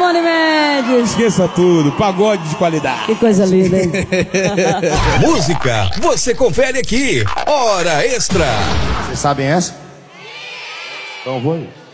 Simone Mendes. Esqueça tudo, pagode de qualidade. Que coisa linda, hein? Música, você confere aqui. Hora Extra. Vocês sabem essa? Então vou aí.